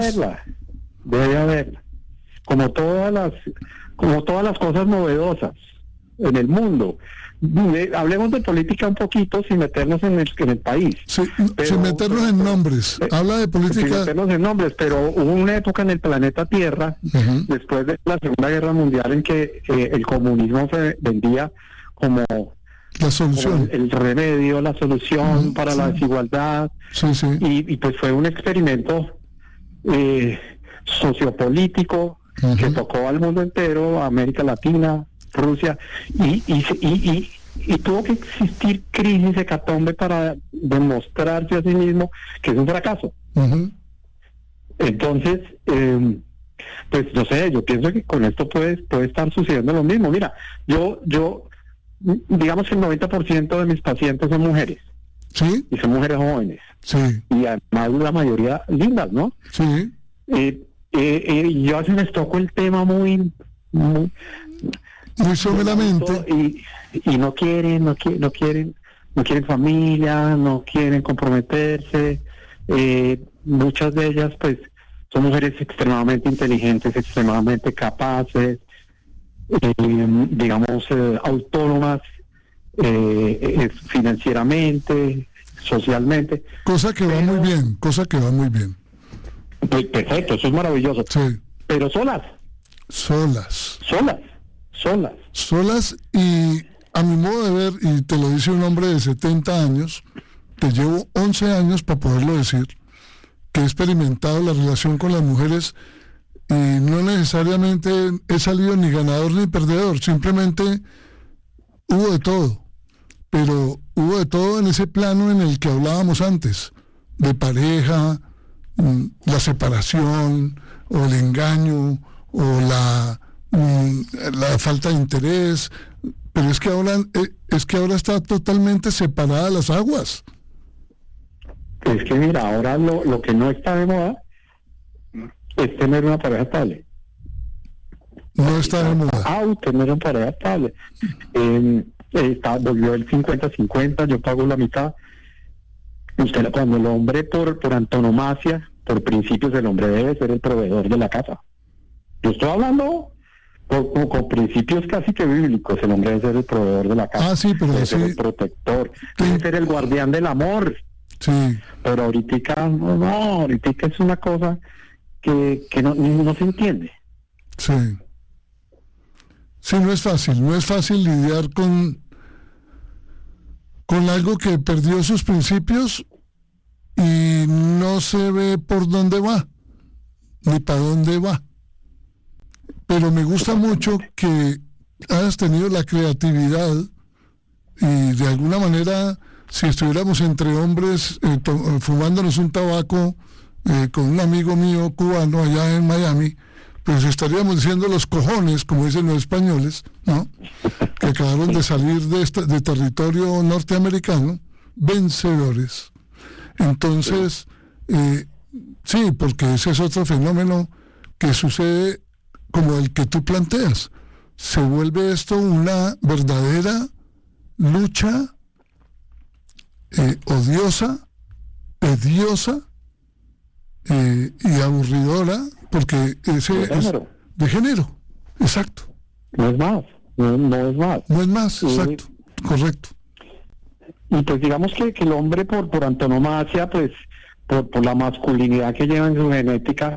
Debe haberla. Como todas las cosas novedosas en el mundo. Hablemos de política un poquito sin meternos en el país. Sí, sin meternos en nombres. Habla de política. Sin meternos en nombres, pero hubo una época en el planeta Tierra, después de la Segunda Guerra Mundial, en que el comunismo se vendía como la solución, el remedio, la solución para la desigualdad. Y pues fue un experimento sociopolítico que tocó al mundo entero, a América Latina, Rusia, y tuvo que existir crisis, hecatombe, para demostrarse a sí mismo que es un fracaso. Entonces, pues no sé, yo pienso que con esto puede estar sucediendo lo mismo. Mira, yo digamos que el 90% de mis pacientes son mujeres. Sí. Y son mujeres jóvenes. Sí. Y además la mayoría lindas, ¿no? Sí. Yo a veces les toco el tema muy someramente. Y no quieren familia, no quieren comprometerse. Muchas de ellas, pues, son mujeres extremadamente inteligentes, extremadamente capaces, digamos, autónomas, financieramente, socialmente. Cosa que va muy bien. Pues, perfecto, eso es maravilloso. Sí. Pero solas, y a mi modo de ver, y te lo dice un hombre de 70 años, te llevo 11 años para poderlo decir, que he experimentado la relación con las mujeres y no necesariamente he salido ni ganador ni perdedor, simplemente hubo de todo, pero hubo de todo en ese plano en el que hablábamos antes, de pareja, la separación, o el engaño, o la falta de interés, pero es que ahora está totalmente separada las aguas. Es que mira, ahora lo que no está de moda es tener una pareja estable. No está de moda. Tener una pareja estable. Volvió el 50-50, yo pago la mitad. Cuando el hombre por antonomasia, por principios, el hombre debe ser el proveedor de la casa. Yo estoy hablando con principios casi que bíblicos. El hombre debe ser el proveedor de la casa. Sí, pero debe ser el protector, debe ser el guardián del amor. Sí. Pero ahorita es una cosa que no se entiende. Sí. Sí, no es fácil lidiar con algo que perdió sus principios y no se ve por dónde va, ni para dónde va. Pero me gusta mucho que hayas tenido la creatividad y de alguna manera, si estuviéramos entre hombres fumándonos un tabaco con un amigo mío cubano allá en Miami, pues estaríamos diciendo los cojones, como dicen los españoles, ¿no? Que acabaron de salir de territorio norteamericano, vencedores. Entonces, sí, porque ese es otro fenómeno que sucede como el que tú planteas. Se vuelve esto una verdadera lucha odiosa, tediosa y aburridora, porque ese es de género, exacto. No es más. No es más, exacto, correcto. Y pues digamos que el hombre por antonomasia, pues por la masculinidad que lleva en su genética,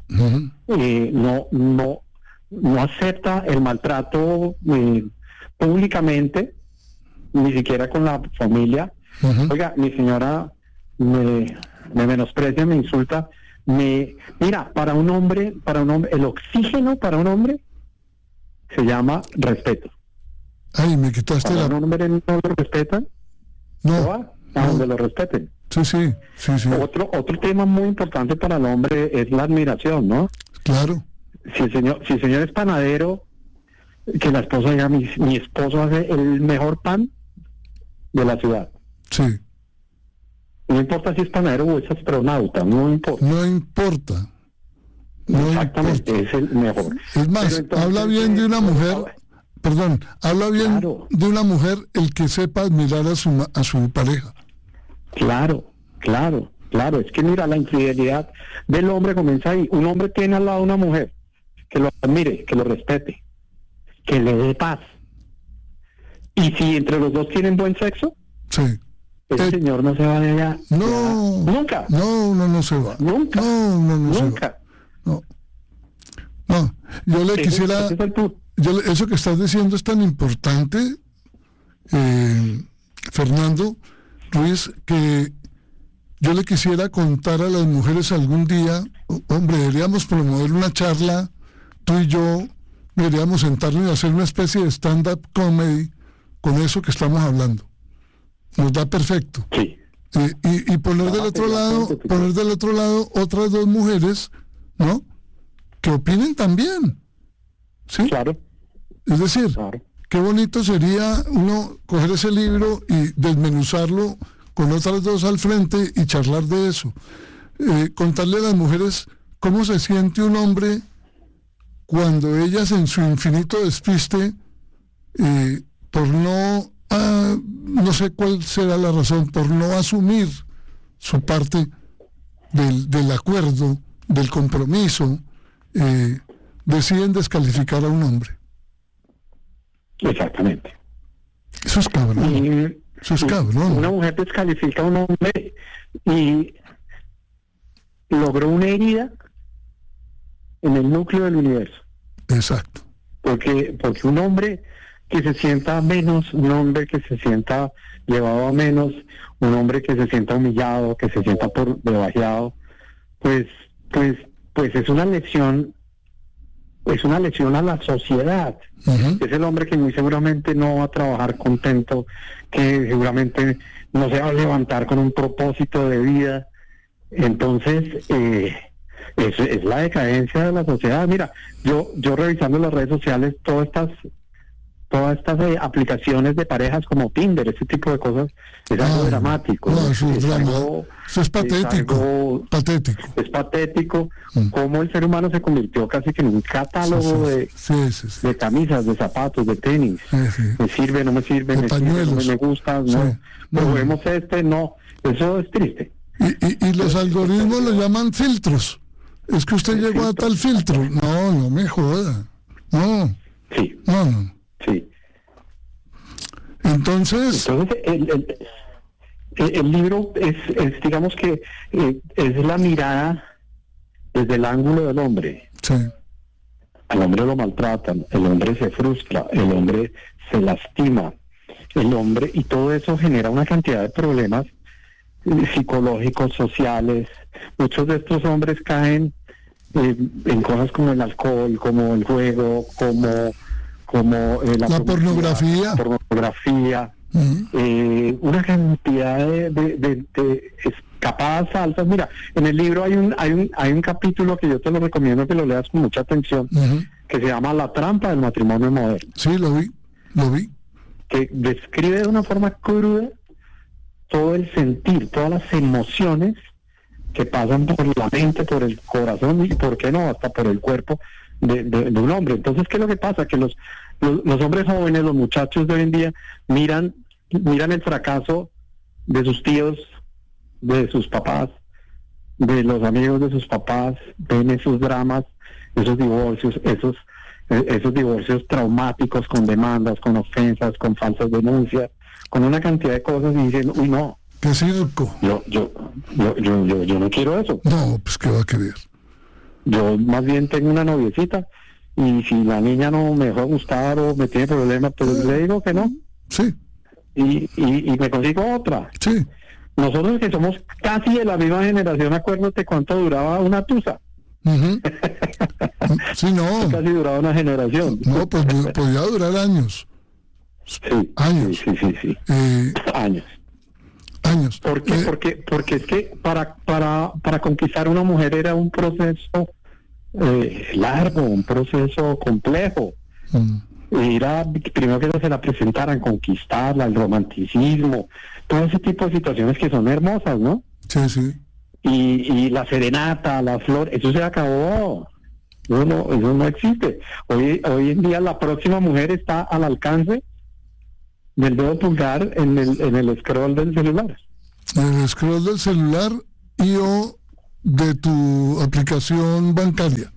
no acepta el maltrato públicamente, ni siquiera con la familia. Oiga, mi señora me menosprecia, me insulta. Mira, para un hombre, el oxígeno para un hombre se llama respeto. Ay, me quitaste ¿Para un hombre no lo respetan? No. Donde lo respeten. Sí. Otro tema muy importante para el hombre es la admiración, ¿no? Claro. Si el señor es panadero, que la esposa diga, mi esposo hace el mejor pan de la ciudad. Sí. No importa si es panadero o es astronauta, no importa. No importa. Exactamente, es el mejor. Es más, habla bien de una mujer, habla bien de una mujer el que sepa admirar a su pareja. Claro. Claro, es que mira, la infidelidad del hombre comienza ahí. Un hombre tiene al lado una mujer que lo admire, que lo respete, que le dé paz. Y si entre los dos tienen buen sexo, Sí. ese señor no se va de allá. No. Nunca. No se va. Nunca. No se va. Nunca. No. Yo le quisiera... Ese es el punto. Eso que estás diciendo es tan importante, Fernando Ruiz, que yo le quisiera contar a las mujeres algún día, hombre, deberíamos promover una charla, tú y yo, deberíamos sentarnos y hacer una especie de stand-up comedy con eso que estamos hablando. Nos da perfecto. Sí. Y poner del otro lado otras dos mujeres, ¿no? Que opinen también. ¿Sí? Claro. Es decir, Claro. qué bonito sería uno coger ese libro y desmenuzarlo con otras dos al frente y charlar de eso. Contarle a las mujeres cómo se siente un hombre cuando ellas en su infinito despiste, por no sé cuál será la razón, por no asumir su parte del acuerdo, del compromiso, deciden descalificar a un hombre. Exactamente. Eso es cabrón. Eso es cabrón. Una mujer descalifica a un hombre y logró una herida en el núcleo del universo. Exacto. Porque un hombre que se sienta menos, un hombre que se sienta llevado a menos, un hombre que se sienta humillado, que se sienta por debajeado, pues es una lección a la sociedad. Uh-huh. Es el hombre que muy seguramente no va a trabajar contento, que seguramente no se va a levantar con un propósito de vida. Entonces, es la decadencia de la sociedad. Mira, yo revisando las redes sociales, todas estas aplicaciones de parejas como Tinder, ese tipo de cosas, es algo dramático. No, eso es drama. Algo, eso es patético. Es patético cómo el ser humano se convirtió casi que en un catálogo de camisas, de zapatos, de tenis. Sí. Me sirve, no me sirve, me sirve, no me gusta, no. Probemos no. Eso es triste. Y los algoritmos lo llaman filtros. Es que usted llegó a tal filtro. No me joda. No. Sí. No. Sí. Entonces el libro es digamos que es la mirada desde el ángulo del hombre. Sí. Al hombre lo maltratan, el hombre se frustra, el hombre se lastima, el hombre, y todo eso genera una cantidad de problemas psicológicos, sociales. Muchos de estos hombres caen en cosas como el alcohol, como el juego, como la pornografía, una cantidad de escapadas falsas. Mira, en el libro hay un capítulo que yo te lo recomiendo que lo leas con mucha atención, que se llama La trampa del matrimonio moderno. Sí, lo vi. Que describe de una forma cruda todo el sentir, todas las emociones que pasan por la mente, por el corazón y, ¿por qué no?, hasta por el cuerpo de un hombre. Entonces, ¿qué es lo que pasa? Que los hombres jóvenes, los muchachos de hoy en día, miran el fracaso de sus tíos, de sus papás, de los amigos de sus papás, ven esos dramas, esos divorcios, esos divorcios traumáticos con demandas, con ofensas, con falsas denuncias, con una cantidad de cosas, y dicen, uy, no. ¿Qué circo? Yo no quiero eso. No, pues ¿qué va a querer? Yo más bien tengo una noviecita, y si la niña no me dejó gustar o me tiene problemas, pues le digo que no. Sí. Y me consigo otra. Sí. Nosotros que somos casi de la misma generación, acuérdate cuánto duraba una tusa. Uh-huh. Sí, no. Casi duraba una generación. No, pues podía durar años. Sí. Años. Sí. Años. ¿Por qué? Porque es que para conquistar una mujer era un proceso largo, un proceso complejo. Era primero que se la presentaran, conquistarla, el romanticismo, todo ese tipo de situaciones que son hermosas, ¿no? Sí. Y la serenata, la flor, eso se acabó. Eso no existe. Hoy en día la próxima mujer está al alcance del dedo pulgar en el scroll del celular. En el scroll del celular, y o de tu aplicación bancaria.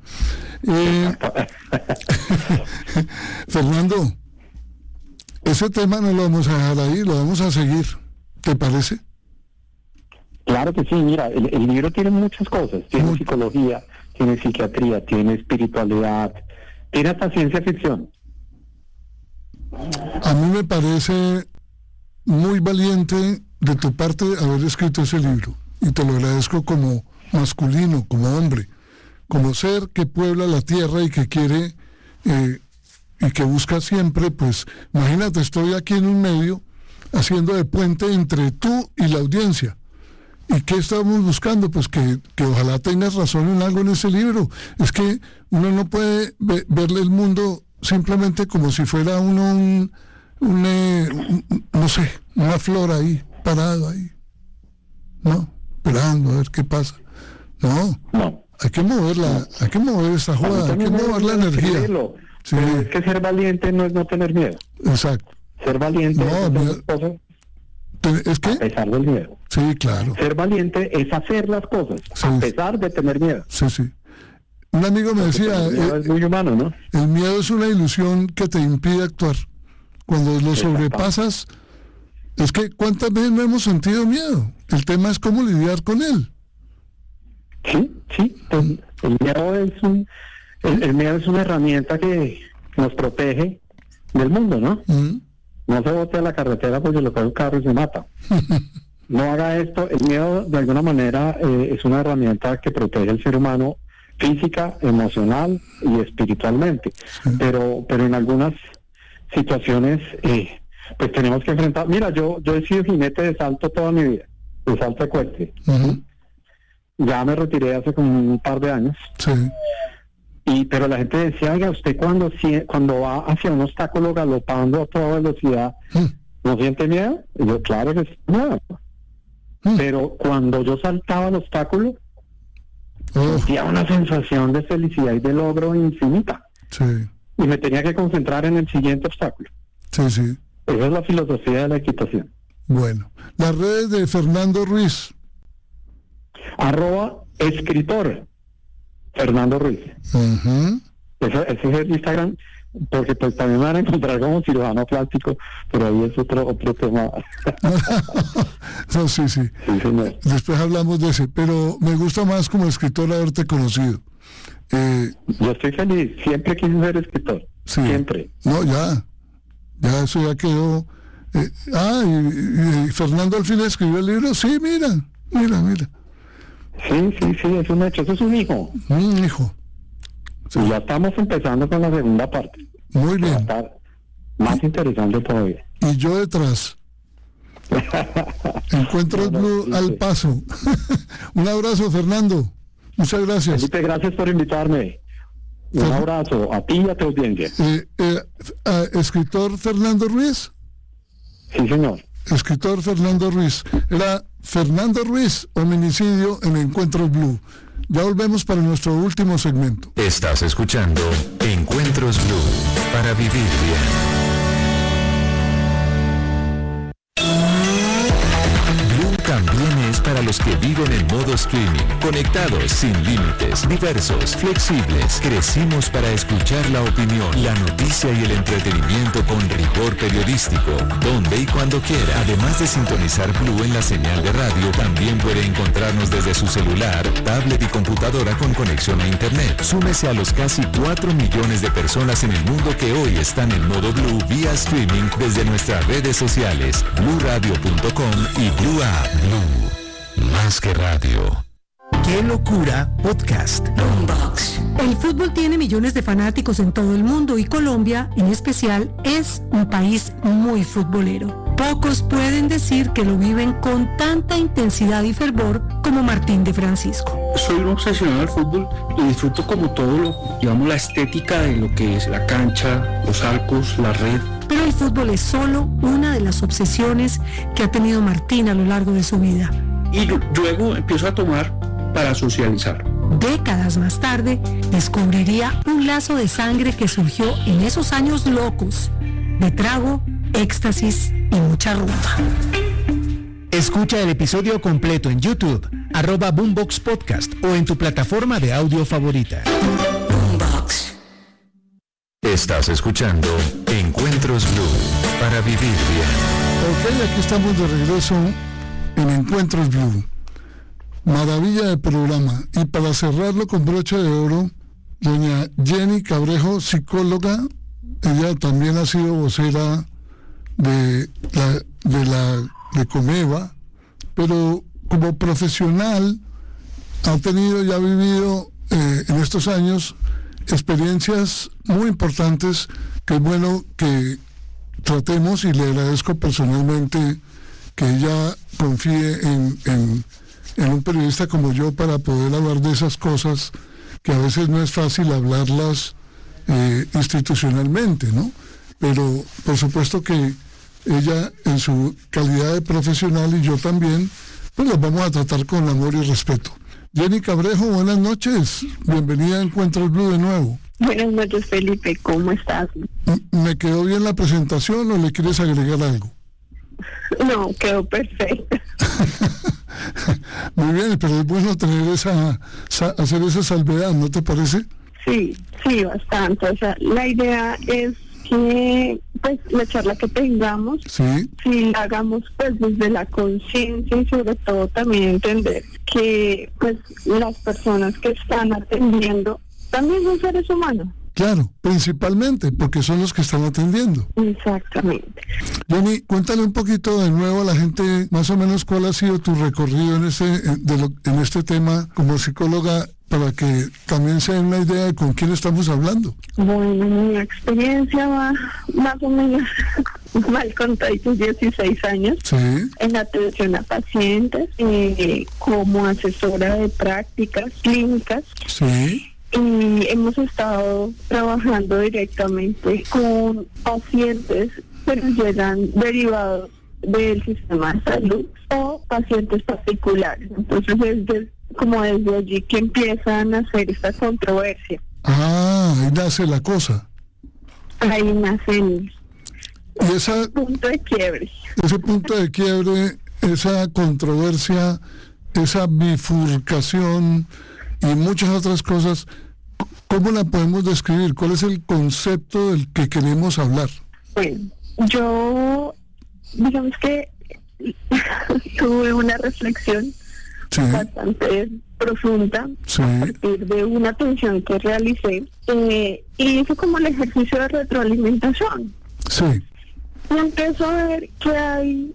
Fernando, ese tema no lo vamos a dejar ahí, lo vamos a seguir, ¿te parece? Claro que sí, mira, el libro tiene muchas cosas, tiene psicología, tiene psiquiatría, tiene espiritualidad, tiene hasta ciencia ficción. A mí me parece muy valiente de tu parte haber escrito ese libro, y te lo agradezco como masculino, como hombre, como ser que puebla la tierra y que quiere y que busca siempre, pues imagínate, estoy aquí en un medio haciendo de puente entre tú y la audiencia. ¿Y qué estamos buscando? Pues que ojalá tengas razón en algo en ese libro. Es que uno no puede verle el mundo simplemente como si fuera uno no sé, una flor ahí, parado ahí, ¿no? Esperando a ver qué pasa. No. Hay que moverla, hay que mover esta jugada, hay que mover la energía. Sí. Pero es que ser valiente no es no tener miedo. Exacto. Ser valiente es hacer las cosas ¿es qué? a pesar del miedo. Sí, claro. Ser valiente es hacer las cosas a pesar de tener miedo. Sí, sí. Un amigo me decía, el miedo es muy humano, ¿no? El miedo es una ilusión que te impide actuar. Cuando lo sobrepasas, es que ¿cuántas veces no hemos sentido miedo? El tema es cómo lidiar con él. Sí. El miedo es una herramienta que nos protege del mundo, ¿no? No se bote a la carretera porque lo coge un carro y se mata. No haga esto. El miedo, de alguna manera, es una herramienta que protege al ser humano física, emocional y espiritualmente. Pero en algunas situaciones, pues tenemos que enfrentar. Mira, yo he sido jinete de salto toda mi vida, de salto ecuestre. Ya me retiré hace como un par de años. Pero la gente decía, oiga, usted cuando va hacia un obstáculo galopando a toda velocidad, ¿no siente miedo? Y yo, claro que sí, no. Pero cuando yo saltaba el obstáculo, sentía una sensación de felicidad y de logro infinita. Y me tenía que concentrar en el siguiente obstáculo. Esa es la filosofía de la equitación. Bueno, las redes de Fernando Ruiz. @escritor Fernando Ruiz. Ese es el Instagram, porque pues también me van a encontrar como cirujano plástico, pero ahí es otro tema. No, sí. Después hablamos de ese, pero me gusta más como escritor haberte conocido. Yo estoy feliz, siempre quise ser escritor, siempre. No, ya eso ya quedó. Y Fernando al fin escribió el libro. Sí, mira. Sí, es un hecho, eso es un hijo. Un hijo. Ya estamos empezando con la segunda parte. Muy bien. Va a estar más interesante todavía. Y yo detrás. Encuentros Blue al paso. Un abrazo, Fernando. Muchas gracias. Felipe, gracias por invitarme. Un abrazo a ti y a tu audiencia. ¿Escritor Fernando Ruiz? Sí, señor. Escritor Fernando Ruiz. Era Fernando Ruiz, Hominicidio en Encuentros Blue. Ya volvemos para nuestro último segmento. Estás escuchando Encuentros Blue, para vivir bien. También es para los que viven en modo streaming, conectados, sin límites, diversos, flexibles. Crecimos para escuchar la opinión, la noticia y el entretenimiento con rigor periodístico, donde y cuando quiera. Además de sintonizar Blue en la señal de radio, también puede encontrarnos desde su celular, tablet y computadora con conexión a internet. Súmese a los casi 4 millones de personas en el mundo que hoy están en modo Blue vía streaming desde nuestras redes sociales, BlueRadio.com y Blue App. Blue, más que radio. ¡Qué locura! Podcast. Boombox. El fútbol tiene millones de fanáticos en todo el mundo y Colombia, en especial, es un país muy futbolero. Pocos pueden decir que lo viven con tanta intensidad y fervor como Martín de Francisco. Soy un obsesionado al fútbol y disfruto como todo la estética de lo que es la cancha, los arcos, la red. Pero el fútbol es solo una de las obsesiones que ha tenido Martín a lo largo de su vida. Y luego empiezo a tomar para socializar. Décadas más tarde, descubriría un lazo de sangre que surgió en esos años locos, de trago, éxtasis y mucha rumba. Escucha el episodio completo en YouTube, @Boombox Podcast o en tu plataforma de audio favorita. Boombox. Estás escuchando Encuentros Blue para vivir bien. Ok, aquí estamos de regreso en Encuentros Blue. Maravilla de programa. Y para cerrarlo con broche de oro, doña Jenny Cabrejo, psicóloga, ella también ha sido vocera de Comeva, pero como profesional ha tenido y ha vivido en estos años experiencias muy importantes que es bueno que tratemos, y le agradezco personalmente que ella confíe en un periodista como yo para poder hablar de esas cosas que a veces no es fácil hablarlas institucionalmente, ¿no? Pero por supuesto que ella en su calidad de profesional y yo también, pues las vamos a tratar con amor y respeto. Jenny Cabrejo, buenas noches, bienvenida a Encuentros Blue de nuevo. Buenas noches, Felipe, ¿cómo estás? ¿Me quedó bien la presentación o le quieres agregar algo? No, quedó perfecta. Muy bien, pero es bueno tener hacer esa salvedad, ¿no te parece? Sí, bastante. O sea, la idea es que pues la charla que tengamos, sí, si la hagamos pues desde la conciencia y sobre todo también entender que pues las personas que están atendiendo también son seres humanos. Claro, principalmente porque son los que están atendiendo. Exactamente. Jenny, cuéntale un poquito de nuevo a la gente, más o menos cuál ha sido tu recorrido en este tema como psicóloga, para que también se den una idea de con quién estamos hablando. Bueno, mi experiencia va más o menos mal contaditos 16 años, sí, en atención a pacientes, como asesora de prácticas clínicas. Sí. Y hemos estado trabajando directamente con pacientes que nos llegan derivados del sistema de salud o pacientes particulares. Entonces desde allí que empiezan a hacer esta controversia. Ahí nace la cosa. Ahí nace y ese punto de quiebre. Ese punto de quiebre, esa controversia, esa bifurcación y muchas otras cosas, ¿cómo la podemos describir? ¿Cuál es el concepto del que queremos hablar? Bueno, yo, digamos que tuve una reflexión, sí, bastante profunda, sí, a partir de una atención que realicé, y hice como el ejercicio de retroalimentación. Sí. Y empiezo a ver que hay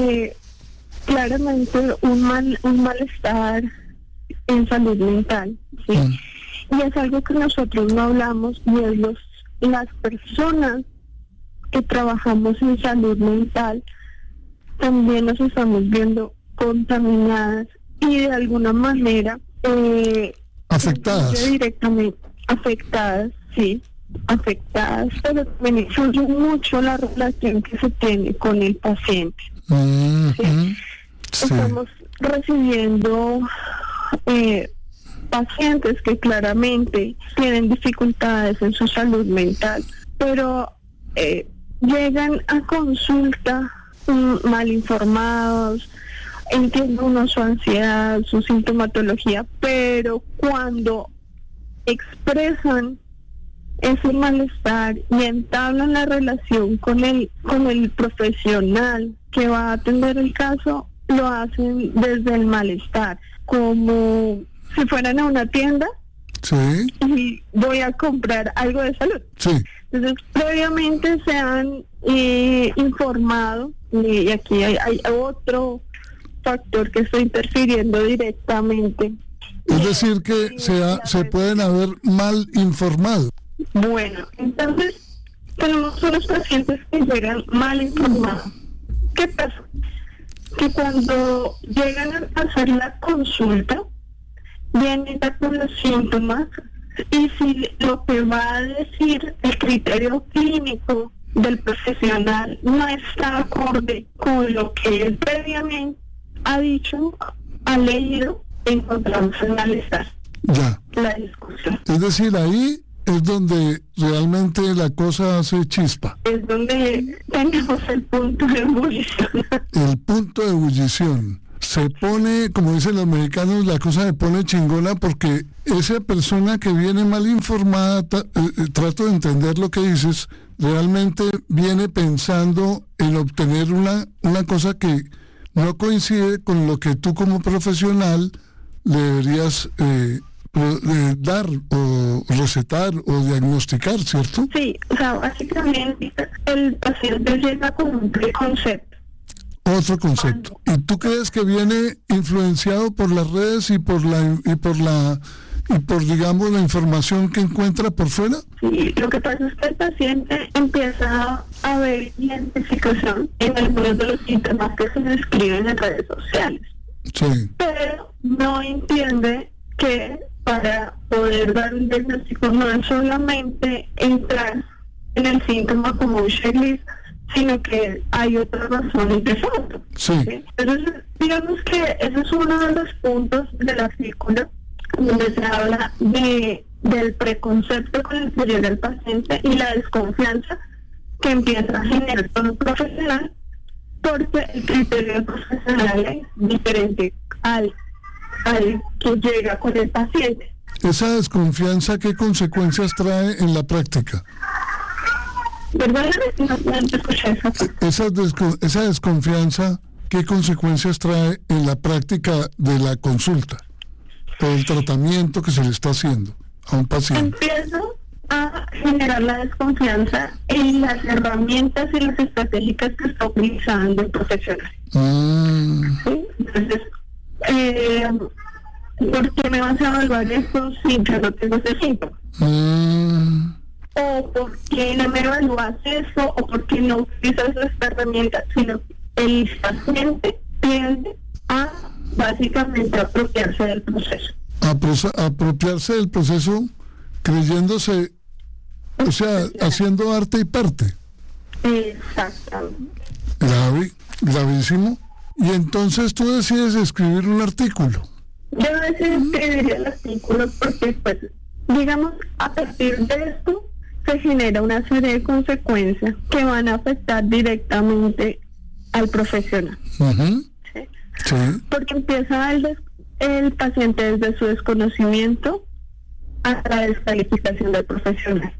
claramente un malestar en salud mental, ¿sí? Y es algo que nosotros no hablamos, y es las personas que trabajamos en salud mental también nos estamos viendo contaminadas y de alguna manera afectadas, directamente afectadas, sí, pero también influye mucho la relación que se tiene con el paciente. ¿Sí? Sí. Estamos recibiendo pacientes que claramente tienen dificultades en su salud mental, pero llegan a consulta mal informados, entiende uno su ansiedad, su sintomatología, pero cuando expresan ese malestar y entablan la relación con el profesional que va a atender el caso, lo hacen desde el malestar, como si fueran a una tienda, sí, y voy a comprar algo de salud. Sí. Entonces, previamente se han informado, y aquí hay otro factor que está interfiriendo directamente. Es decir, que se pueden haber mal informado. Bueno, entonces tenemos unos pacientes que llegan mal informados. ¿Qué pasa? Que cuando llegan a hacer la consulta, vienen con los síntomas, y si lo que va a decir el criterio clínico del profesional no está acorde con lo que él previamente ha dicho, ha leído, encontramos el malestar. Ya. La discusión. Es decir, ahí es donde realmente la cosa hace chispa. Es donde tenemos el punto de ebullición. El punto de ebullición. se pone, como dicen los americanos, la cosa se pone chingona porque esa persona que viene mal informada, trato de entender lo que dices, realmente viene pensando en obtener una cosa que no coincide con lo que tú como profesional le deberías dar o recetar o diagnosticar, ¿cierto? Sí, o sea, básicamente el paciente llega con un preconcepto. Otro concepto. ¿Y tú crees que viene influenciado por las redes y por digamos la información que encuentra por fuera? Sí, lo que pasa es que el paciente empieza a ver identificación en algunos de los síntomas que se describen en redes sociales. Sí. Pero no entiende que para poder dar un diagnóstico no es solamente entrar en el síntoma como un checklist, sino que hay otras razones de fondo. Sí. ¿Sí? Entonces, digamos que ese es uno de los puntos del artículo donde se habla del preconcepto con el que llega el paciente y la desconfianza que empieza a generar con el profesional, porque el criterio profesional es diferente al que llega con el paciente. ¿Esa desconfianza qué consecuencias trae en la práctica? Verdaderamente no te escuché esa. Esa desconfianza, ¿qué consecuencias trae en la práctica de la consulta o el tratamiento que se le está haciendo a un paciente? Empiezo a generar la desconfianza en las herramientas y las estratégicas que está utilizando el profesional. ¿Sí? Entonces, ¿por qué me vas a evaluar esto si yo no tengo ese síntoma? O por qué no me evalúas eso, o por qué no utilizas esta herramienta, sino el paciente tiende a básicamente apropiarse del proceso. Apropiarse del proceso creyéndose, o sea, haciendo arte y parte. Exactamente. Gravísimo. Y entonces tú decides escribir un artículo. Yo decidí escribir el artículo porque, pues, digamos, a partir de esto se genera una serie de consecuencias que van a afectar directamente al profesional. ¿Sí? Sí. Porque empieza el paciente desde su desconocimiento a la descalificación del profesional.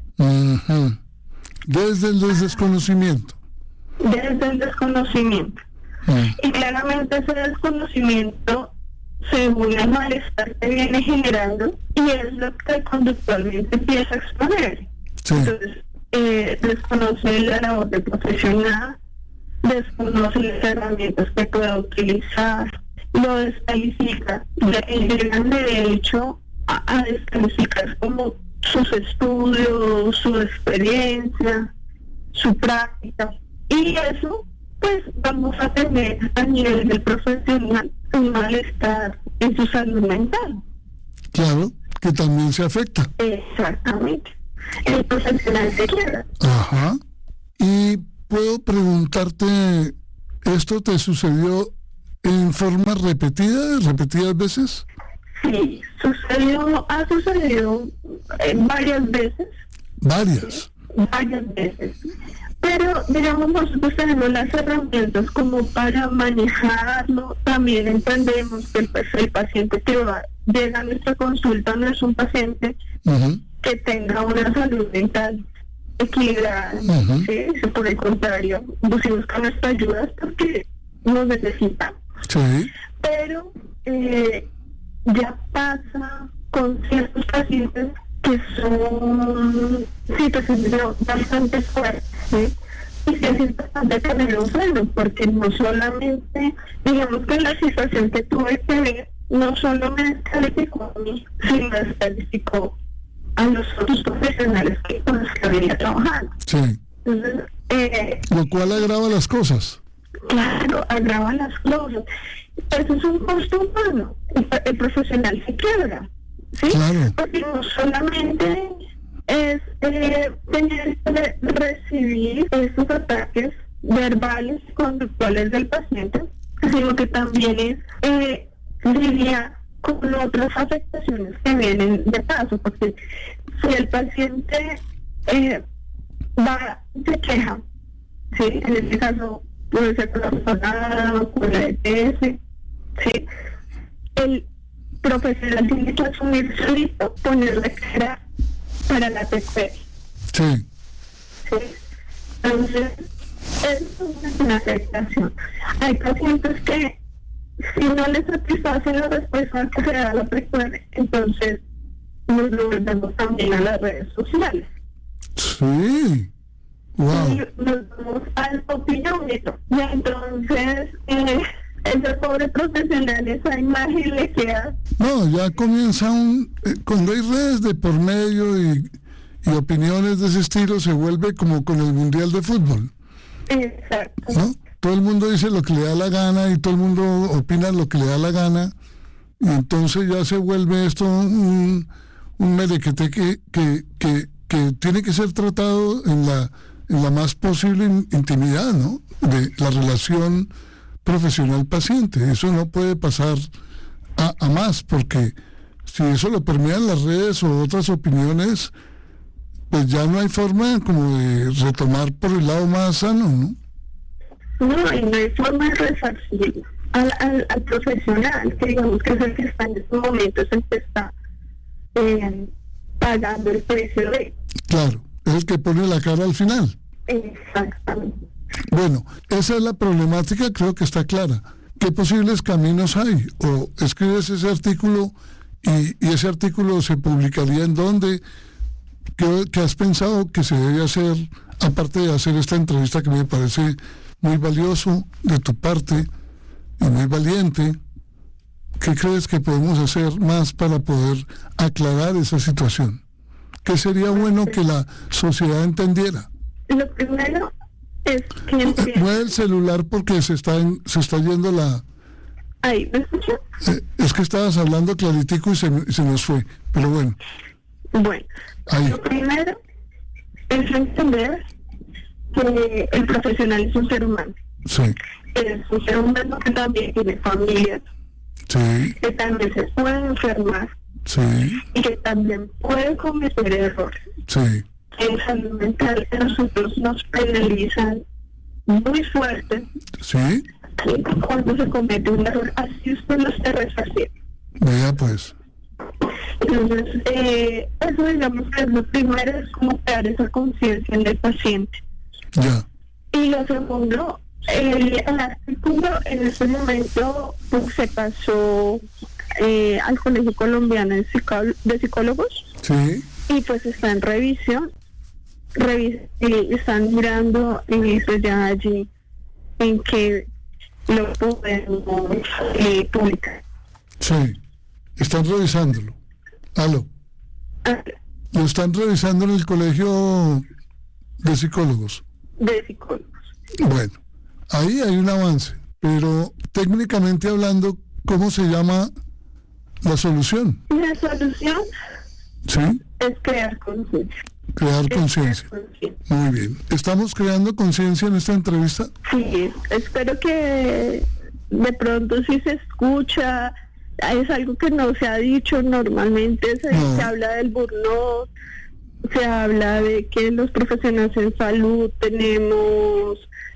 Desde el desconocimiento. Desde el desconocimiento. Y claramente ese desconocimiento, según el malestar que viene generando, y es lo que conductualmente empieza a exponer. Sí. Entonces, desconoce la labor del profesional, desconoce las herramientas que pueda utilizar, lo descalifica, llegan de hecho a descalificar como sus estudios, su experiencia, su práctica, y eso pues vamos a tener a nivel del profesional un malestar en su salud mental. Claro, que también se afecta. Exactamente. El profesional se quiebra. Ajá. Y puedo preguntarte, ¿esto te sucedió en forma repetidas veces? Sí, ha sucedido varias veces. ¿Varias? Sí, varias veces. Pero, digamos, nosotros tenemos las herramientas como para manejarlo. También entendemos que el paciente que llega a nuestra consulta no es un paciente que tenga una salud mental equilibrada. ¿Sí? Por el contrario, si busca nuestra ayuda es porque nos necesita. Sí. Pero ya pasa con ciertos pacientes que son situaciones bastante fuertes, ¿sí? Y que es bastante peligroso, porque no solamente, digamos que la situación que tuve que ver, no solo me descalificó a mí, sino descalificó a los otros profesionales con los que venía trabajando. Sí. Entonces, lo cual agrava las cosas. Claro, agrava las cosas. Eso es un costo humano. El profesional se quiebra, ¿sí? Claro. Porque no solamente es tener que recibir estos ataques verbales y conductuales del paciente, sino que también es lidiar con otras afectaciones que vienen de paso, porque si el paciente se queja, ¿sí? En este caso puede ser con la persona, con la EPS, ¿sí? El profesional tiene que asumir solito, poner la cara para la secuela. Sí. ¿Sí? Entonces, eso es una afectación. Hay pacientes que, si no les satisface la respuesta que se da a la precuela, entonces nos volvemos también a las redes sociales. Sí. Wow. Y nos vamos al opinómetro. Y entonces, ese pobre profesional, esa imagen le queda. No, ya comienza cuando hay redes de por medio y opiniones de ese estilo, se vuelve como con el Mundial de Fútbol. Exacto. ¿No? Todo el mundo dice lo que le da la gana y todo el mundo opina lo que le da la gana, y entonces ya se vuelve esto un merequete que tiene que ser tratado en la más posible intimidad, ¿no? De la relación profesional-paciente. Eso no puede pasar a más, porque si eso lo permean las redes o otras opiniones, pues ya no hay forma como de retomar por el lado más sano, ¿no? No, y no hay forma de resarcir al profesional, que digamos que es el que está en estos momentos, el que está pagando el precio de... Claro, es el que pone la cara al final. Exactamente. Bueno, esa es la problemática, creo que está clara. ¿Qué posibles caminos hay? O escribes ese artículo y ese artículo se publicaría en dónde. ¿Qué has pensado que se debe hacer, aparte de hacer esta entrevista que me parece muy valioso de tu parte y muy valiente? ¿Qué crees que podemos hacer más para poder aclarar esa situación? ¿Qué sería bueno que la sociedad entendiera? Lo primero es que mueve el celular porque se está yendo la... Ahí, ¿me escuchas? Es que estabas hablando claritico y se nos fue, pero bueno. Bueno, ahí. Lo primero es entender que el profesional es un ser humano. Sí. Es un ser humano que también tiene familia, Sí. que también se puede enfermar Sí. y que también puede cometer errores. Sí. En salud mental nosotros nos penalizan muy fuerte Sí. cuando se comete un error, así usted lo esté resarciendo. Vea pues. Entonces, eso digamos que es lo primero, es como crear esa conciencia en el paciente. Ya. Y lo segundo, el artículo en este momento pues, se pasó al Colegio Colombiano de Psicólogos. Sí. Y pues está en revisión. Están mirando pues ya allí en que lo podemos publicar. Sí. Están revisándolo. Aló. Lo están revisando en el Colegio de Psicólogos. De psicólogos. Bueno, ahí hay un avance, pero técnicamente hablando, ¿cómo se llama la solución? La solución Sí. es crear conciencia. Crear conciencia. Muy bien. ¿Estamos creando conciencia en esta entrevista? Sí, espero que de pronto si se escucha, es algo que no se ha dicho normalmente, se habla del burnout, se habla de que los profesionales en salud tenemos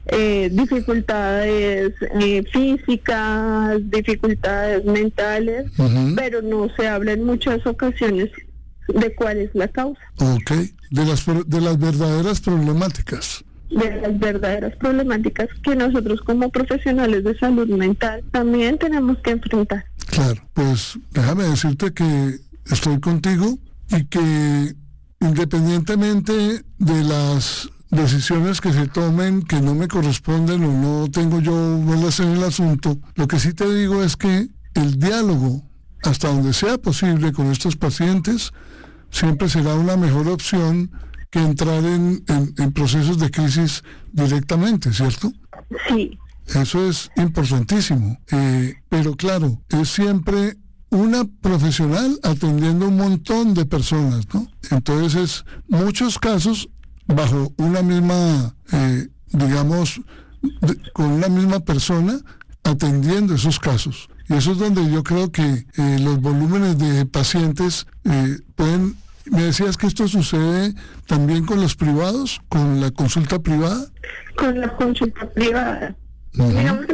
dificultades físicas, dificultades mentales, pero no se habla en muchas ocasiones de cuál es la causa. Ok, de las verdaderas problemáticas. De las verdaderas problemáticas que nosotros como profesionales de salud mental también tenemos que enfrentar. Claro, pues déjame decirte que estoy contigo y que independientemente de las decisiones que se tomen que no me corresponden o no tengo yo bolas en el asunto, lo que sí te digo es que el diálogo, hasta donde sea posible con estos pacientes, siempre será una mejor opción que entrar en procesos de crisis directamente, ¿cierto? Sí. Eso es importantísimo, pero claro, es siempre una profesional atendiendo un montón de personas, ¿no? Entonces, muchos casos bajo una misma, digamos, con una misma persona atendiendo esos casos. Y eso es donde yo creo que los volúmenes de pacientes pueden... ¿Me decías que esto sucede también con los privados, con la consulta privada? Con la consulta privada. Digamos que nosotros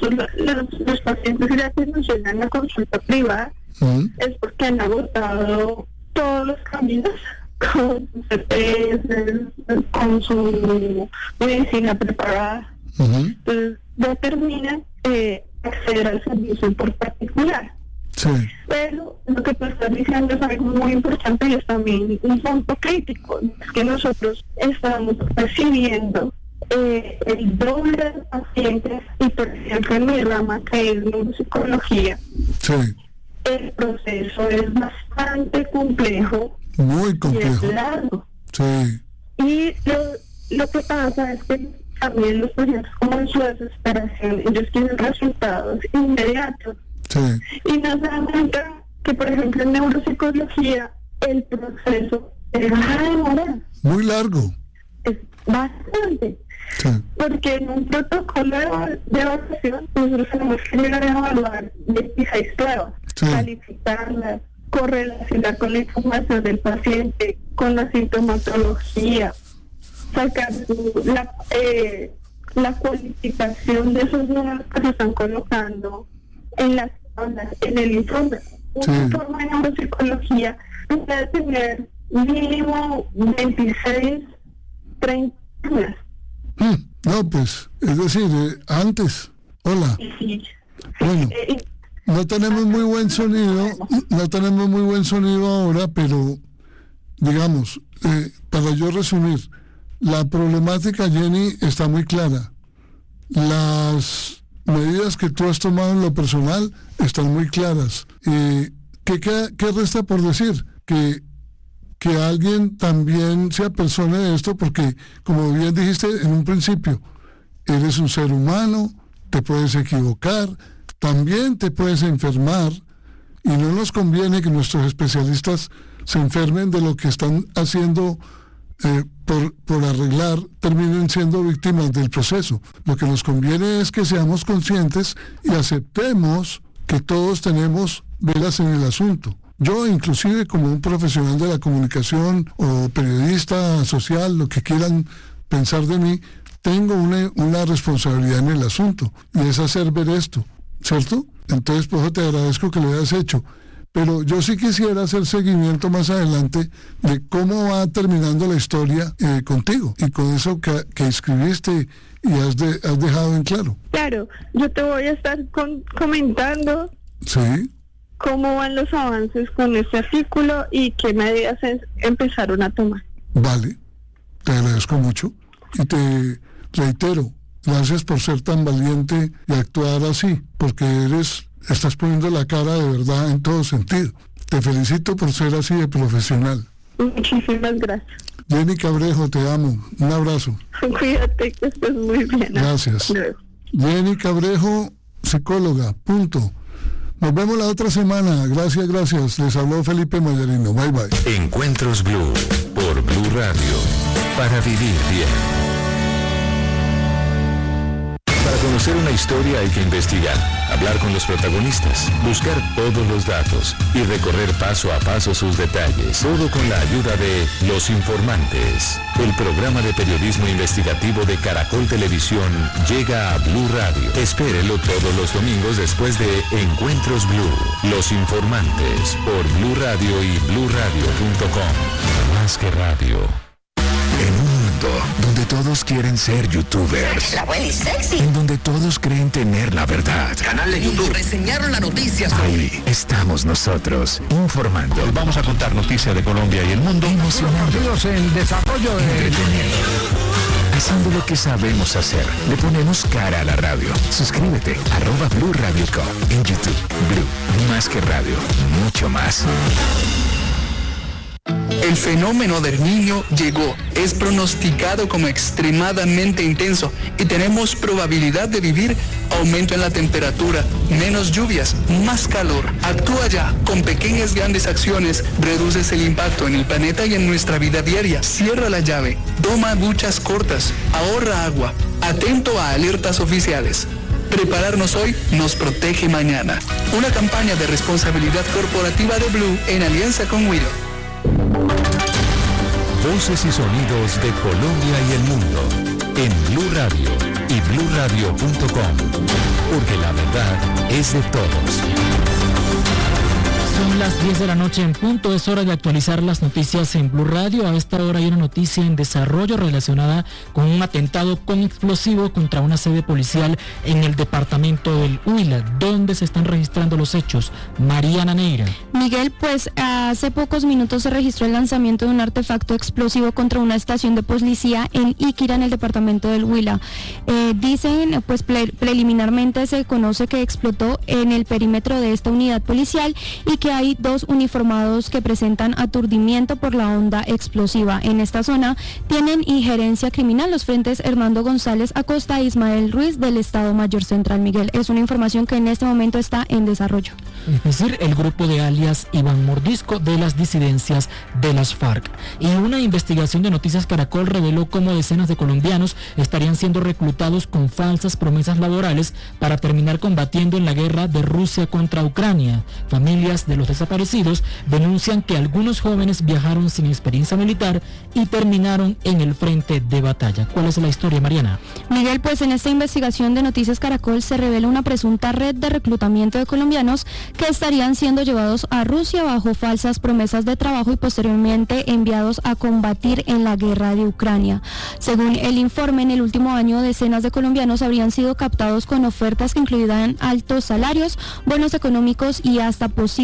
los pacientes ya que nos llegan a consulta privada es porque han agotado todos los caminos con sus EPS, con su medicina preparada. Entonces determinan acceder al servicio por particular. Sí. Pero lo que tú estás diciendo es algo muy importante y es también un punto crítico, es que nosotros estamos recibiendo el doble de pacientes y, por ejemplo, en mi rama, que es neuropsicología, sí, el proceso es bastante complejo, muy complejo, y es largo. Sí. Y lo que pasa es que también los pacientes, como en su desesperación, ellos quieren resultados inmediatos. Sí. Y nos dan cuenta que, por ejemplo, en neuropsicología el proceso se va a demorar. Muy largo. Es bastante. Sí. Porque en un protocolo de evaluación nosotros tenemos que llegar a evaluar 16 pruebas, sí, calificarlas, correlacionar con la información del paciente, con la sintomatología, sacar la cualificación de esos números que se están colocando en las tablas, en el informe. Sí. Un informe de neuropsicología puede tener mínimo 26, 30 horas. No, pues, es decir, antes. Hola. Sí. Bueno, no tenemos muy buen sonido ahora, pero digamos, para yo resumir, la problemática, Jenny, está muy clara. Las medidas que tú has tomado en lo personal están muy claras. ¿Qué resta por decir? Que alguien también se apersone de esto, porque, como bien dijiste en un principio, eres un ser humano, te puedes equivocar, también te puedes enfermar, y no nos conviene que nuestros especialistas se enfermen de lo que están haciendo por arreglar, terminen siendo víctimas del proceso. Lo que nos conviene es que seamos conscientes y aceptemos que todos tenemos velas en el asunto. Yo, inclusive, como un profesional de la comunicación o periodista social, lo que quieran pensar de mí, tengo una responsabilidad en el asunto, y es hacer ver esto, ¿cierto? Entonces, por eso te agradezco que lo hayas hecho. Pero yo sí quisiera hacer seguimiento más adelante de cómo va terminando la historia contigo y con eso que escribiste y has dejado en claro. Claro, yo te voy a estar comentando. Sí. Cómo van los avances con este artículo y qué medidas empezaron a tomar. Vale, te agradezco mucho y te reitero, gracias por ser tan valiente y actuar así, porque estás poniendo la cara de verdad en todo sentido. Te felicito por ser así de profesional. Muchísimas gracias. Jenny Cabrejo, te amo. Un abrazo. Cuídate, que estés muy bien. Gracias. Jenny Cabrejo, psicóloga, punto. Nos vemos la otra semana. Gracias. Les habló Felipe Mayarino. Bye, bye. Encuentros Blue, por Blue Radio, para vivir bien. Para conocer una historia hay que investigar, hablar con los protagonistas, buscar todos los datos y recorrer paso a paso sus detalles. Todo con la ayuda de Los Informantes. El programa de periodismo investigativo de Caracol Televisión llega a Blue Radio. Espérelo todos los domingos después de Encuentros Blue. Los Informantes por Blue Radio y BlueRadio.com. Más que radio. En un mundo donde todos quieren ser youtubers. La abuela y sexy. En donde todos creen tener la verdad. Canal de YouTube. Reseñaron la noticia. Ahí estamos nosotros, informando. Vamos a contar noticias de Colombia y el mundo. Emocionando. El desarrollo entreteniendo. Haciendo lo que sabemos hacer. Le ponemos cara a la radio. Suscríbete. @Blue Radio Co. En YouTube. Blue. Más que radio. Mucho más. El fenómeno del Niño llegó, es pronosticado como extremadamente intenso y tenemos probabilidad de vivir aumento en la temperatura, menos lluvias, más calor. Actúa ya, con pequeñas grandes acciones, reduces el impacto en el planeta y en nuestra vida diaria. Cierra la llave, toma duchas cortas, ahorra agua, atento a alertas oficiales. Prepararnos hoy nos protege mañana. Una campaña de responsabilidad corporativa de Blue en alianza con Willow. Voces y sonidos de Colombia y el mundo en Blue Radio. y bluradio.com, porque la verdad es de todos. Son las 10 de la noche en punto, es hora de actualizar las noticias en Blue Radio. A esta hora hay una noticia en desarrollo relacionada con un atentado con explosivo contra una sede policial en el departamento del Huila, donde se están registrando los hechos. Mariana Neira. Miguel, pues hace pocos minutos se registró el lanzamiento de un artefacto explosivo contra una estación de policía en Iquira, en el departamento del Huila. Dicen, pues preliminarmente se conoce que explotó en el perímetro de esta unidad policial y que hay 2 uniformados que presentan aturdimiento por la onda explosiva. En esta zona tienen injerencia criminal los frentes Hernando González Acosta e Ismael Ruiz del Estado Mayor Central. Miguel, es una información que en este momento está en desarrollo. Es decir, el grupo de alias Iván Mordisco de las disidencias de las FARC. Y una investigación de Noticias Caracol reveló cómo decenas de colombianos estarían siendo reclutados con falsas promesas laborales para terminar combatiendo en la guerra de Rusia contra Ucrania. Familias de los desaparecidos denuncian que algunos jóvenes viajaron sin experiencia militar y terminaron en el frente de batalla. ¿Cuál es la historia, Mariana? Miguel, pues en esta investigación de Noticias Caracol se revela una presunta red de reclutamiento de colombianos que estarían siendo llevados a Rusia bajo falsas promesas de trabajo y posteriormente enviados a combatir en la guerra de Ucrania. Según el informe, en el último año decenas de colombianos habrían sido captados con ofertas que incluían altos salarios, bonos económicos y hasta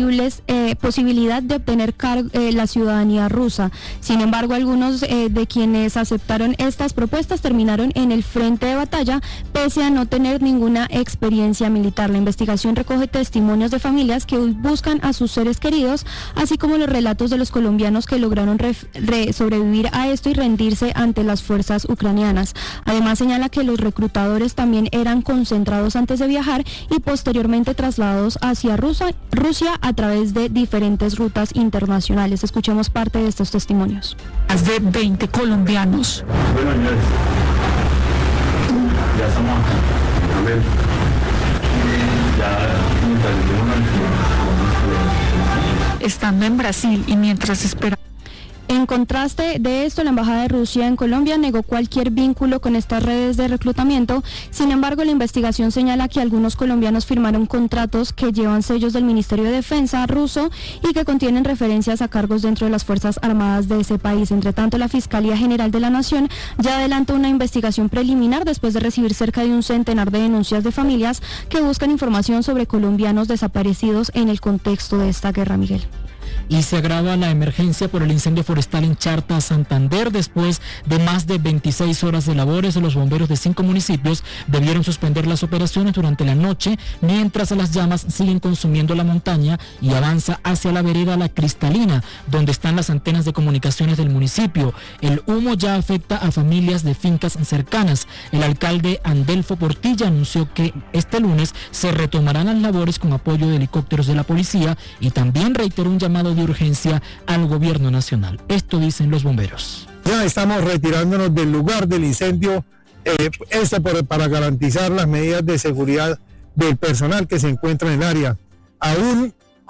posibilidad de obtener la ciudadanía rusa. Sin embargo, algunos de quienes aceptaron estas propuestas terminaron en el frente de batalla pese a no tener ninguna experiencia militar. La investigación recoge testimonios de familias que buscan a sus seres queridos, así como los relatos de los colombianos que lograron sobrevivir a esto y rendirse ante las fuerzas ucranianas. Además, señala que los reclutadores también eran concentrados antes de viajar y posteriormente trasladados hacia Rusia a través de diferentes rutas internacionales. Escuchemos parte de estos testimonios. Más de 20 colombianos. Bueno, señores, ya estamos acá. Estando en Brasil y mientras esperamos. En contraste de esto, la Embajada de Rusia en Colombia negó cualquier vínculo con estas redes de reclutamiento. Sin embargo, la investigación señala que algunos colombianos firmaron contratos que llevan sellos del Ministerio de Defensa ruso y que contienen referencias a cargos dentro de las Fuerzas Armadas de ese país. Entre tanto, la Fiscalía General de la Nación ya adelantó una investigación preliminar después de recibir cerca de un centenar de denuncias de familias que buscan información sobre colombianos desaparecidos en el contexto de esta guerra, Miguel. Y se agrava la emergencia por el incendio forestal en Charta, Santander. Después de más de 26 horas de labores, los bomberos de 5 municipios debieron suspender las operaciones durante la noche, mientras las llamas siguen consumiendo la montaña y avanza hacia la vereda La Cristalina, donde están las antenas de comunicaciones del municipio. El humo ya afecta a familias de fincas cercanas. El alcalde Andelfo Portilla anunció que este lunes se retomarán las labores con apoyo de helicópteros de la policía y también reiteró un llamado de urgencia al gobierno nacional. Esto dicen los bomberos. Ya estamos retirándonos del lugar del incendio, para garantizar las medidas de seguridad del personal que se encuentra en el área. Aún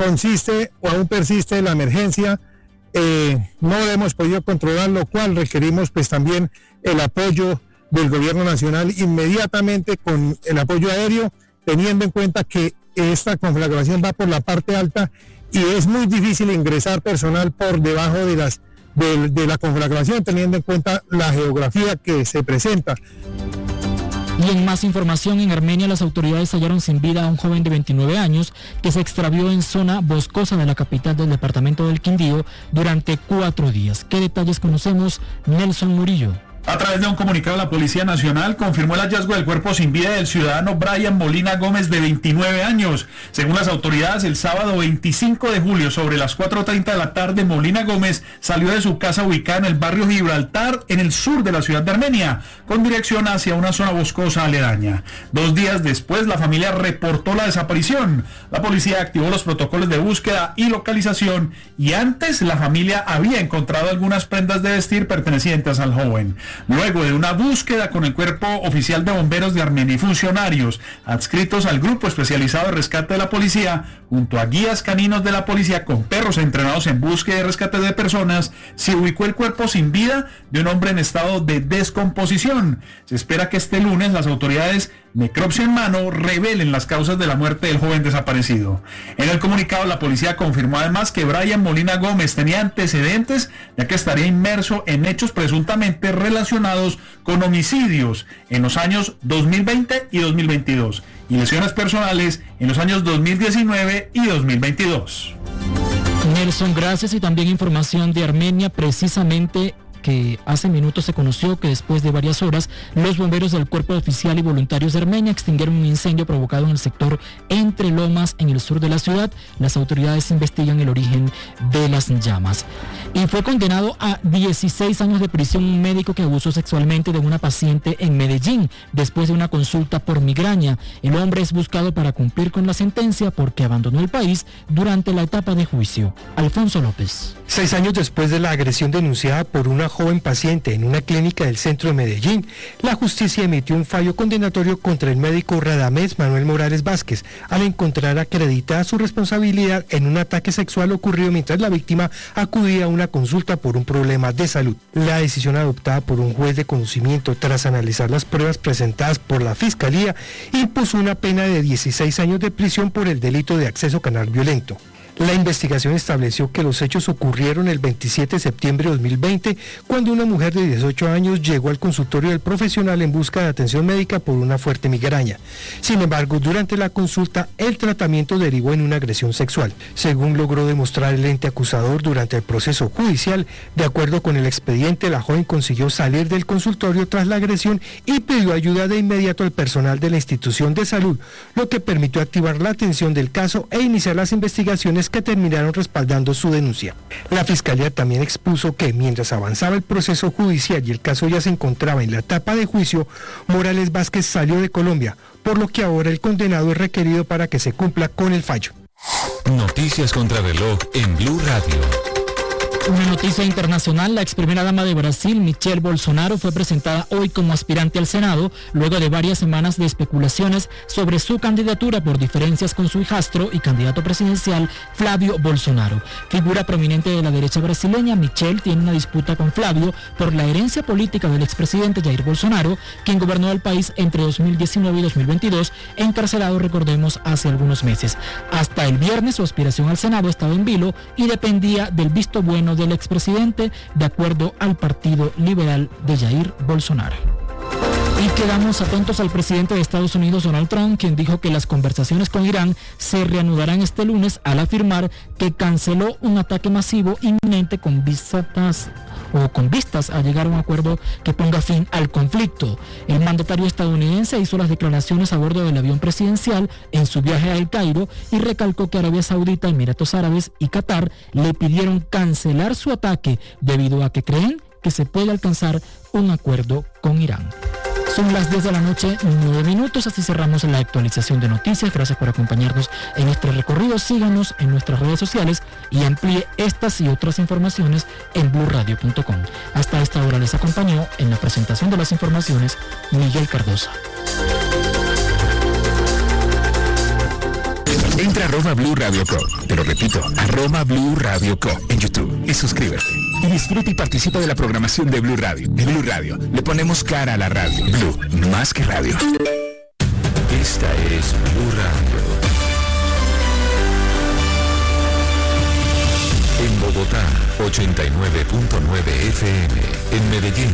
persiste la emergencia, no hemos podido controlar, lo cual requerimos pues también el apoyo del gobierno nacional inmediatamente con el apoyo aéreo, teniendo en cuenta que esta conflagración va por la parte alta y es muy difícil ingresar personal por debajo de la conflagración, teniendo en cuenta la geografía que se presenta. Y en más información, en Armenia las autoridades hallaron sin vida a un joven de 29 años que se extravió en zona boscosa de la capital del departamento del Quindío durante 4 días. ¿Qué detalles conocemos? Nelson Murillo. A través de un comunicado, la Policía Nacional confirmó el hallazgo del cuerpo sin vida del ciudadano Brian Molina Gómez, de 29 años. Según las autoridades, el sábado 25 de julio, sobre las 4:30 de la tarde, Molina Gómez salió de su casa ubicada en el barrio Gibraltar, en el sur de la ciudad de Armenia, con dirección hacia una zona boscosa aledaña. 2 días después, la familia reportó la desaparición. La policía activó los protocolos de búsqueda y localización, y antes la familia había encontrado algunas prendas de vestir pertenecientes al joven. Luego de una búsqueda con el Cuerpo Oficial de Bomberos de Armenia y funcionarios adscritos al Grupo Especializado de Rescate de la Policía, junto a guías caninos de la policía con perros entrenados en búsqueda y rescate de personas, se ubicó el cuerpo sin vida de un hombre en estado de descomposición. Se espera que este lunes las autoridades, necropsia en mano, revelen las causas de la muerte del joven desaparecido. En el comunicado, la policía confirmó además que Brian Molina Gómez tenía antecedentes, ya que estaría inmerso en hechos presuntamente relacionados con homicidios en los años 2020 y 2022 y lesiones personales en los años 2019 y 2022. Nelson, gracias. Y también información de Armenia, precisamente que hace minutos se conoció que después de varias horas los bomberos del Cuerpo Oficial y Voluntarios de Armenia extinguieron un incendio provocado en el sector Entre Lomas, en el sur de la ciudad. Las autoridades investigan el origen de las llamas. Y fue condenado a 16 años de prisión un médico que abusó sexualmente de una paciente en Medellín después de una consulta por migraña. El hombre es buscado para cumplir con la sentencia porque abandonó el país durante la etapa de juicio. Alfonso López. 6 años después de la agresión denunciada por una joven paciente en una clínica del centro de Medellín, la justicia emitió un fallo condenatorio contra el médico Radamés Manuel Morales Vázquez al encontrar acreditada su responsabilidad en un ataque sexual ocurrido mientras la víctima acudía a una consulta por un problema de salud. La decisión adoptada por un juez de conocimiento tras analizar las pruebas presentadas por la Fiscalía impuso una pena de 16 años de prisión por el delito de acceso carnal violento. La investigación estableció que los hechos ocurrieron el 27 de septiembre de 2020, cuando una mujer de 18 años llegó al consultorio del profesional en busca de atención médica por una fuerte migraña. Sin embargo, durante la consulta, el tratamiento derivó en una agresión sexual. Según logró demostrar el ente acusador durante el proceso judicial, de acuerdo con el expediente, la joven consiguió salir del consultorio tras la agresión y pidió ayuda de inmediato al personal de la institución de salud, lo que permitió activar la atención del caso e iniciar las investigaciones que terminaron respaldando su denuncia. La Fiscalía también expuso que mientras avanzaba el proceso judicial y el caso ya se encontraba en la etapa de juicio, Morales Vázquez salió de Colombia, por lo que ahora el condenado es requerido para que se cumpla con el fallo. Noticias contra reloj en Blue Radio. Una noticia internacional: la ex primera dama de Brasil, Michelle Bolsonaro, fue presentada hoy como aspirante al Senado, luego de varias semanas de especulaciones sobre su candidatura por diferencias con su hijastro y candidato presidencial, Flávio Bolsonaro. Figura prominente de la derecha brasileña, Michelle tiene una disputa con Flávio por la herencia política del expresidente Jair Bolsonaro, quien gobernó el país entre 2019 y 2022, encarcelado, recordemos, hace algunos meses. Hasta el viernes su aspiración al Senado estaba en vilo y dependía del visto bueno del expresidente, de acuerdo al Partido Liberal de Jair Bolsonaro. Y quedamos atentos al presidente de Estados Unidos, Donald Trump, quien dijo que las conversaciones con Irán se reanudarán este lunes al afirmar que canceló un ataque masivo inminente con vistas a llegar a un acuerdo que ponga fin al conflicto. El mandatario estadounidense hizo las declaraciones a bordo del avión presidencial en su viaje a El Cairo y recalcó que Arabia Saudita, Emiratos Árabes y Qatar le pidieron cancelar su ataque debido a que creen que se puede alcanzar un acuerdo con Irán. Son las 10 de la noche, 9 minutos, así cerramos la actualización de noticias. Gracias por acompañarnos en este recorrido. Síganos en nuestras redes sociales y amplíe estas y otras informaciones en bluradio.com. Hasta esta hora les acompañó en la presentación de las informaciones Miguel Cardosa. Entra a @Blue Radio Co. Te lo repito, @Blue Radio Co. en YouTube y suscríbete. Y disfruta y participa de la programación de Blue Radio. De Blue Radio, le ponemos cara a la radio. Blue, más que radio. Esta es Blue Radio. En Bogotá, 89.9 FM. En Medellín,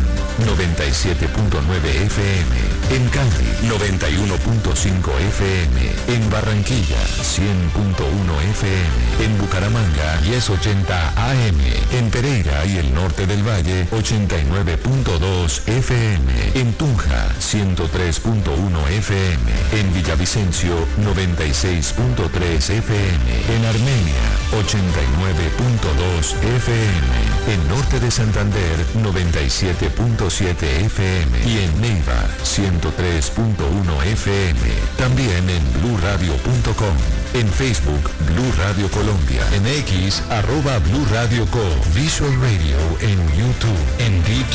97.9 FM. En Cali, 91.5 FM. En Barranquilla, 100.1 FM. En Bucaramanga, 1080 AM. En Pereira y el norte del Valle, 89.2 FM. En Tunja, 103.1 FM. En Villavicencio, 96.3 FM. En Armenia, 89.2 FM. En norte de Santander, 97.7 FM. Y en Neiva, 103.1 FM. También en bluradio.com. En Facebook, Blue Radio Colombia. En X, @Blue Radio Co. Visual Radio en YouTube. En